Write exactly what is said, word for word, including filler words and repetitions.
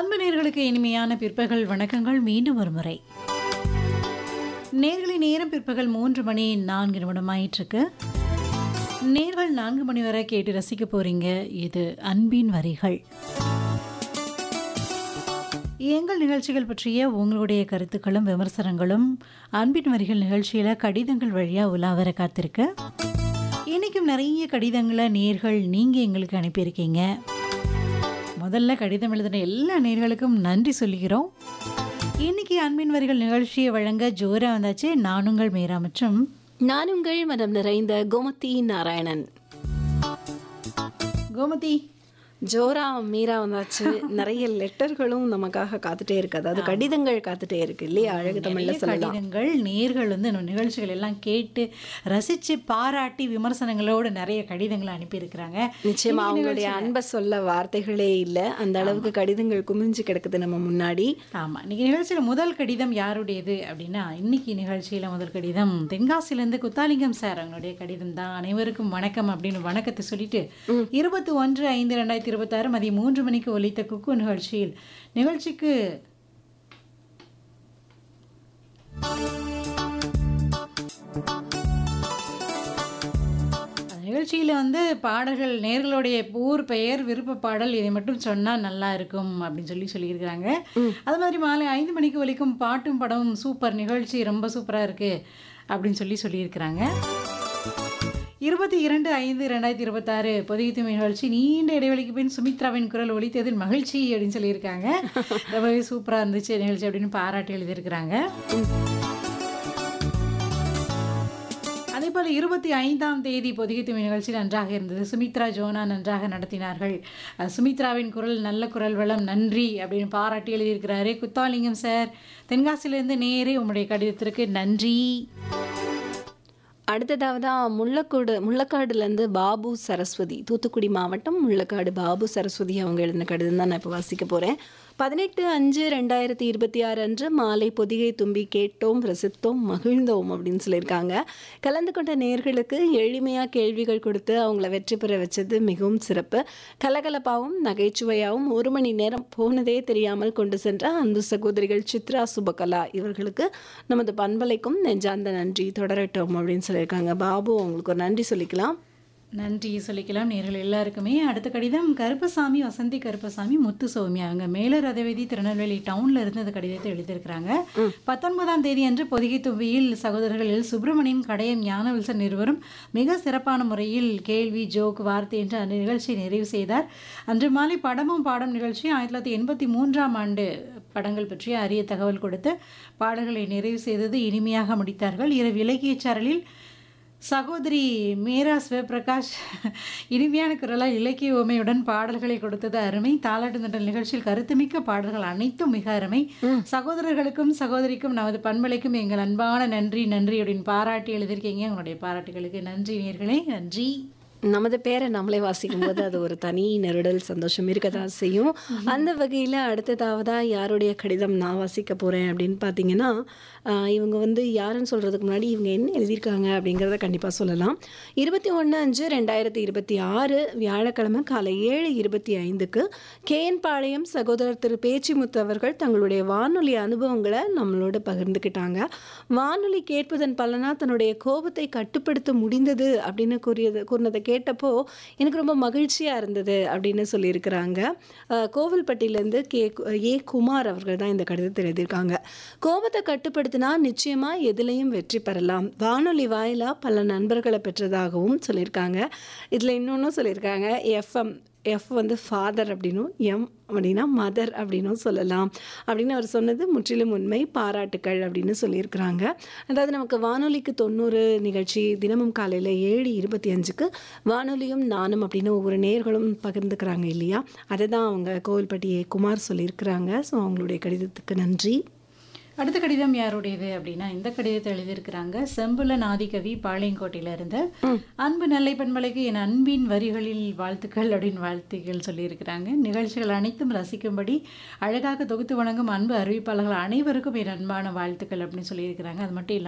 அன்பு நேர்களுக்கு இனிமையான பிற்பகல் வணக்கங்கள். மீண்டும் ஒரு முறை நேர்களின் நேரம் பிற்பகல் மூன்று மணி நான்கு நிமிடம் ஆயிட்டிருக்கு. நேர்கள் நான்கு மணி வரை கேட்டு ரசிக்க போறீங்க. இது அன்பின் வரிகள். எங்கள் நிகழ்ச்சிகள் பற்றிய உங்களுடைய கருத்துக்களும் விமர்சனங்களும் அன்பின் வரிகள் நிகழ்ச்சியில் கடிதங்கள் வழியாக உலாவர காத்திருக்கு. இன்றைக்கும் நிறைய கடிதங்களை நேர்கள் நீங்கள் எங்களுக்கு அனுப்பியிருக்கீங்க. முதல்ல கடிதம் எழுதின எல்லா நேர்களுக்கும் நன்றி சொல்லிக்கிறோம். இன்னைக்கு அன்பின் வரிகள் நிகழ்ச்சியை வழங்க ஜோரா வந்தாச்சு. நானுங்கள் மீரா மற்றும் நானுங்கள் மனம் நிறைந்த கோமதி நாராயணன். கோமதி ஜோரா மீரா வந்தாச்சு. நிறைய லெட்டர்களும் நமக்காக காத்துட்டே இருக்கு, அதாவது கடிதங்கள் காத்துட்டே இருக்கு இல்லையா? அழகு தமிழ்ல சொல்லலாம். கடிதங்கள் நேர்கள் வந்து நம்ம நிகழ்ச்சிகள் எல்லாம் கேட்டு ரசிச்சு பாராட்டி விமர்சனங்களோடு நிறைய கடிதங்களை அனுப்பியிருக்கிறாங்க. நிச்சயமா அவங்களுடைய அன்பை சொல்ல வார்த்தைகளே இல்லை, அந்த அளவுக்கு கடிதங்கள் குமிஞ்சு கிடக்குது நம்ம முன்னாடி. ஆமா, இன்னைக்கு நிகழ்ச்சியில முதல் கடிதம் யாருடையது அப்படின்னா, இன்னைக்கு நிகழ்ச்சியில முதல் கடிதம் தென்காசியிலேருந்து குத்தாலிங்கம் சார் அவங்களுடைய கடிதம் தான். அனைவருக்கும் வணக்கம் அப்படின்னு வணக்கத்தை சொல்லிட்டு இருபத்தி ஒன்று ஐந்து ரெண்டாயிரத்தி இருபத்தாறு மதியம் மூன்று மணிக்கு ஒலித்த குக்கு நிகழ்ச்சியில் நிகழ்ச்சிக்கு நிகழ்ச்சியில் வந்து பாடல்கள் நேர்களுடைய ஊர் பெயர் விருப்ப பாடல் இதை மட்டும் சொன்னால் நல்லா இருக்கும் அப்படின்னு சொல்லி சொல்லியிருக்கிறாங்க. அது மாதிரி மாலை ஐந்து மணிக்கு ஒலிக்கும் பாட்டும் படமும் சூப்பர் நிகழ்ச்சி, ரொம்ப சூப்பராக இருக்குது அப்படின்னு சொல்லி சொல்லியிருக்கிறாங்க. இருபத்தி இரண்டு ஐந்து ரெண்டாயிரத்தி இருபத்தாறு பொதிகைத்தும் நிகழ்ச்சி நீண்ட இடைவெளிக்கு பின் சுமித்ராவின் குரல் ஒலித்ததில் மகிழ்ச்சி அப்படின்னு சொல்லியிருக்காங்க. ரொம்பவே சூப்பராக இருந்துச்சு நிகழ்ச்சி அப்படின்னு பாராட்டி எழுதியிருக்கிறாங்க. அதே போல் இருபத்தி ஐந்தாம் தேதி பொதிகைத்தும் நிகழ்ச்சி நன்றாக இருந்தது. சுமித்ரா ஜோனா நன்றாக நடத்தினார்கள். சுமித்ராவின் குரல் நல்ல குரல் வளம், நன்றி அப்படின்னு பாராட்டி எழுதியிருக்கிறாரு குத்தாலிங்கம் சார். தென்காசியிலேருந்து நேரே உங்களுடைய கடிதத்திற்கு நன்றி. அடுத்ததாவதா முள்ளக்கூடு முள்ளக்காடுலேருந்து பாபு சரஸ்வதி, தூத்துக்குடி மாவட்டம் முள்ளக்காடு பாபு சரஸ்வதி அவங்க எழுதின கடிதம் தான் நான் இப்போ வாசிக்க போகிறேன். பதினெட்டு அஞ்சு ரெண்டாயிரத்தி இருபத்தி ஆறு அன்று மாலை பொதிகை தும்பி கேட்டோம், ரசித்தோம், மகிழ்ந்தோம் அப்படின்னு சொல்லியிருக்காங்க. கலந்து கொண்ட நேர்களுக்கு எளிமையாக கேள்விகள் கொடுத்து அவங்கள வெற்றி பெற வச்சது மிகவும் சிறப்பு. கலகலப்பாகவும் நகைச்சுவையாகவும் ஒரு மணி நேரம் போனதே தெரியாமல் கொண்டு சென்ற அன்பு சகோதரிகள் சித்ரா சுபகலா இவர்களுக்கு நமது பண்பலைக்கும் நெஞ்சார்ந்த நன்றி தொடரட்டும் அப்படின்னு சொல்லியிருக்காங்க. பாபு அவங்களுக்கு ஒரு நன்றி சொல்லிக்கலாம். நன்றி சொல்லிக்கலாம் நேர்கள் எல்லாருக்குமே. அடுத்த கடிதம் கருப்பசாமி, வசந்தி கருப்பசாமி, முத்து சௌமி அவங்க மேலர் ரதவதி திருநெல்வேலி டவுன்ல இருந்து அந்த கடிதத்தை எழுதியிருக்கிறாங்க. பத்தொன்பதாம் தேதி அன்று பொதிகை தும்பியில் சகோதரர்களில் சுப்பிரமணியன், கடையம், ஞானவில்சன் இருவரும் மிக சிறப்பான முறையில் கேள்வி, ஜோக், வார்த்தை என்று அந்த நிகழ்ச்சியை நிறைவு செய்தார். அன்று மாலை படமும் பாடம் நிகழ்ச்சி ஆயிரத்தி தொள்ளாயிரத்தி எண்பத்தி மூன்றாம் ஆண்டு படங்கள் பற்றிய அரிய தகவல் கொடுத்து பாடல்களை நிறைவு செய்தது இனிமையாக முடித்தார்கள். இரவு இலக்கிய சாரலில் சகோதரி மீரா சிவபிரகாஷ் இனிமையான குரலால் இலக்கிய உமையுடன் பாடல்களை கொடுத்தது அருமை. தாலாட்டு தண்டல் நிகழ்ச்சியில் கருத்துமிக்க பாடல்கள் அனைத்தும் மிக அருமை. சகோதரர்களுக்கும் சகோதரிக்கும் நமது பண்பலைக்கும் எங்கள் அன்பான நன்றி நன்றி அப்படின்னு பாராட்டி எழுதியிருக்கீங்க. உங்களுடைய பாராட்டுகளுக்கு நன்றி நேர்களே, நன்றி. நமது பேரை நம்மளே வாசிக்கும் போது அது ஒரு தனி நெருடல் சந்தோஷம் இருக்கதான் செய்யும். அந்த வகையில் அடுத்ததாவதா யாருடைய கடிதம் நான் வாசிக்க போகிறேன் அப்படின்னு பார்த்தீங்கன்னா, இவங்க வந்து யாருன்னு சொல்கிறதுக்கு முன்னாடி இவங்க என்ன எழுதியிருக்காங்க அப்படிங்கிறத கண்டிப்பாக சொல்லலாம். இருபத்தி ஒன்று அஞ்சு ரெண்டாயிரத்தி இருபத்தி ஆறு வியாழக்கிழமை காலை ஏழு இருபத்தி ஐந்துக்கு கேஎன் பாளையம் சகோதரர் திரு பேச்சிமுத்து அவர்கள் தங்களுடைய வானொலி அனுபவங்களை நம்மளோட பகிர்ந்துக்கிட்டாங்க. வானொலி கேட்பதன் பலனாக தன்னுடைய கோபத்தை கட்டுப்படுத்த முடிந்தது அப்படின்னு கூறியது கூறினதை கேட்டப்போ எனக்கு ரொம்ப மகிழ்ச்சியாக இருந்தது அப்படின்னு சொல்லியிருக்கிறாங்க. கோவில்பட்டியிலேருந்து கே ஏ குமார் அவர்கள் தான் இந்த கடிதத்தை எழுதியிருக்காங்க. கோபத்தை கட்டுப்படுத்தினா நிச்சயமாக எதுலேயும் வெற்றி பெறலாம். வானொலி வாயிலாக பல நண்பர்களை பெற்றதாகவும் சொல்லியிருக்காங்க. இதில் இன்னொன்றும் சொல்லியிருக்காங்க, எஃப்எம் எஃப் வந்து ஃபாதர் அப்படின்னும் எம் அப்படின்னா மதர் அப்படின்னும் சொல்லலாம் அப்படின்னு அவர் சொன்னது முற்றிலும் உண்மை, பாராட்டுக்கள் அப்படின்னு சொல்லியிருக்கிறாங்க. அதாவது நமக்கு வானொலிக்கு தொண்ணூறு நிகழ்ச்சி தினமும் காலையில் ஏழு இருபத்தி அஞ்சுக்கு வானொலியும் நானும் அப்படின்னு ஒவ்வொரு நேர்களும் பகிர்ந்துக்கிறாங்க இல்லையா? அதை தான் அவங்க கோவில்பட்டி குமார் சொல்லியிருக்கிறாங்க. ஸோ அவங்களுடைய கடிதத்துக்கு நன்றி. அடுத்த கடிதம் யாருடையது அப்படின்னா, இந்த கடிதத்தை எழுதியிருக்கிறாங்க செம்புல நாதிகவி பாளையங்கோட்டையில இருந்து. அன்பு நெல்லை பண்பலைக்கு என் அன்பின் வரிகளில் வாழ்த்துக்கள் அப்படின்னு வாழ்த்துக்கள் சொல்லியிருக்கிறாங்க. நிகழ்ச்சிகள் அனைத்தும் ரசிக்கும்படி அழகாக தொகுத்து வழங்கும் அன்பு அறிவிப்பாளர்கள் அனைவருக்கும் என் அன்பான வாழ்த்துக்கள் அப்படின்னு சொல்லியிருக்கிறாங்க. அது மட்டும் இல்லாமல்